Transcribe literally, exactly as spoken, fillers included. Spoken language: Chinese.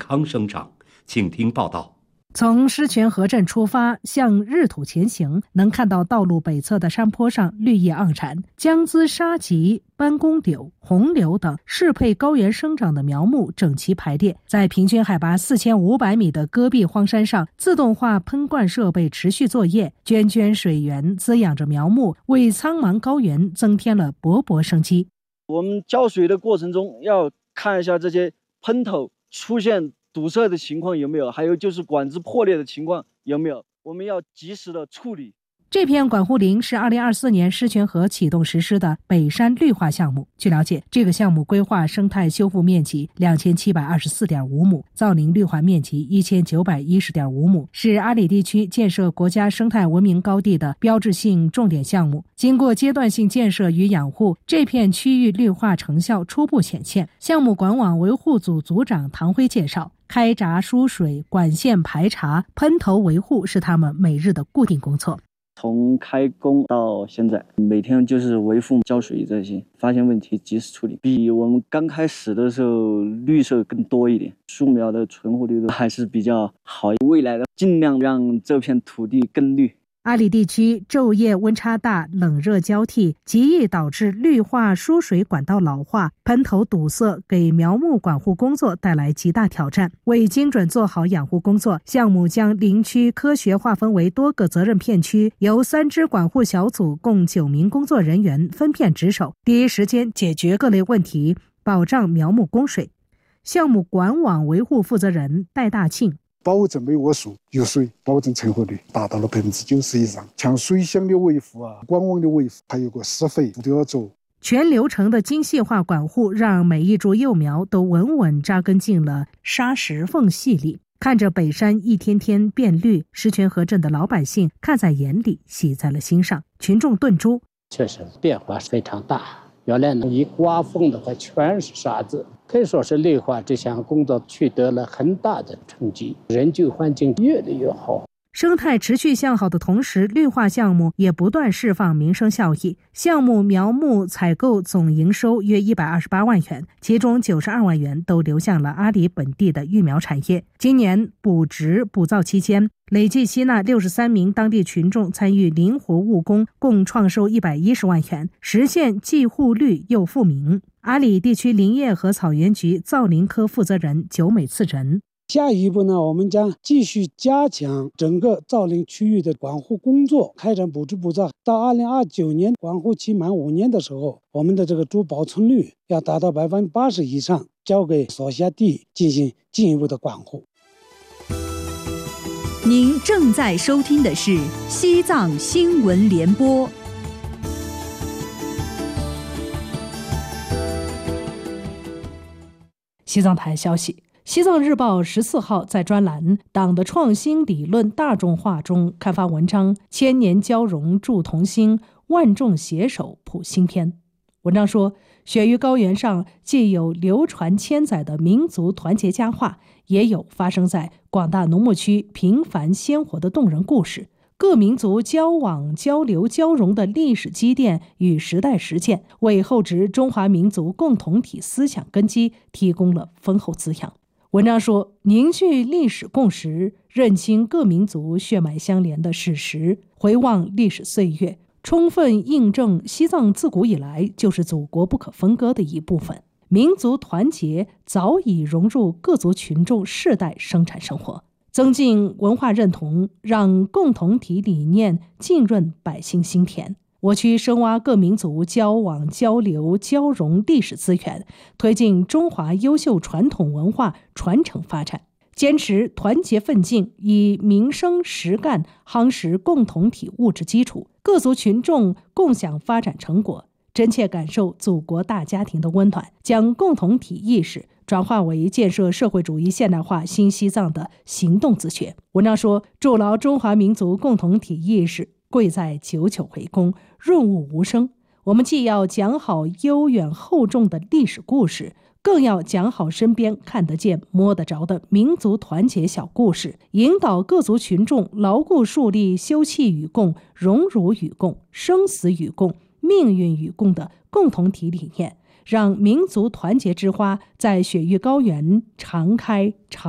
康生长。请听报道。 从狮泉河镇出发，向日土前行，能看到道路北侧的山坡上绿叶盎然，姜资、沙棘、斑公柳、红柳等适配高原生长的苗木整齐排列。在平均海拔四千五百米的戈壁荒山上，自动化喷灌设备持续作业，涓涓水源滋养着苗木，为苍茫高原增添了勃勃生机。 我们浇水的过程中要看一下这些喷头出现堵塞的情况有没有，还有就是管子破裂的情况有没有，我们要及时的处理。 这片管护林是二零二四年狮泉河启动实施的北山绿化项目。据了解，这个项目规划生态修复面积两千七百二十四点五亩，造林绿化面积一千九百一十点五亩，是阿里地区建设国家生态文明高地的标志性重点项目。经过阶段性建设与养护，这片区域绿化成效初步显现。项目管网维护组组长唐辉介绍，开闸输水、管线排查、喷头维护是他们每日的固定工作。 从开工到现在，每天就是维护浇水这些，发现问题及时处理，比我们刚开始的时候绿色更多一点，树苗的存活率还是比较好。未来的尽量让这片土地更绿。 阿里地区昼夜温差大，冷热交替，极易导致绿化输水管道老化、喷头堵塞，给苗木管护工作带来极大挑战。为精准做好养护工作，项目将林区科学划分为多个责任片区，由三支管护小组共九名工作人员分片值守，第一时间解决各类问题，保障苗木供水。项目管网维护负责人戴大庆， 保证每窝树有水，保证成活率达到了百分之九十以上。像水箱的维护啊、管网的维护，还有个施肥都要做。 全流程的精细化管护，让每一株幼苗都稳稳扎根进了沙石缝隙里。看着北山一天天变绿，狮泉河镇的老百姓看在眼里，喜在了心上。群众顿珠， 确实变化非常大。原来呢，一刮风的话全是沙子，可以说是绿化这项工作取得了很大的成绩，人居环境越来越好。 生态持续向好的同时，绿化项目也不断释放民生效益。项目苗木采购总营收约一百二十八万元，其中九十二万元都流向了阿里本地的育苗产业。今年补植补造期间，累计吸纳六十三名当地群众参与灵活务工，共创收一百一十万元，实现既护绿又富民。阿里地区林业和草原局造林科负责人久美次仁， 下一步呢，我们将继续加强整个造林区域的管护工作，开展补植补造。到二零二九年管护期满五年的时候，我们的这个株保存率要达到百分之八十以上，交给所辖地进行进一步的管护。 您正在收听的是西藏新闻联播。 西藏台消息，西藏日报十四号在专栏“党的创新理论大众化”中刊发文章《千年交融铸同心，万众携手谱新篇》。文章说，雪域高原上既有流传千载的民族团结佳话，也有发生在广大农牧区平凡鲜活的动人故事。各民族交往、交流、交融的历史积淀与时代实践，为厚植中华民族共同体思想根基提供了丰厚滋养。文章说，凝聚历史共识，认清各民族血脉相连的事实，回望历史岁月，充分印证西藏自古以来就是祖国不可分割的一部分。民族团结早已融入各族群众世代生产生活，增进文化认同，让共同体理念浸润百姓心田。我区深挖各民族交往、交流、交融历史资源，推进中华优秀传统文化传承发展，坚持团结奋进，以民生实干夯实共同体物质基础，各族群众共享发展成果，真切感受祖国大家庭的温暖，将共同体意识转化为建设社会主义现代化新西藏的行动自觉。文章说，筑牢中华民族共同体意识，贵在久久为功，润物无声。我们既要讲好悠远厚重的历史故事，更要讲好身边看得见摸得着的民族团结小故事，引导各族群众牢固树立休戚与共、荣辱与共、生死与共、命运与共的共同体理念，让民族团结之花在雪域高原常开常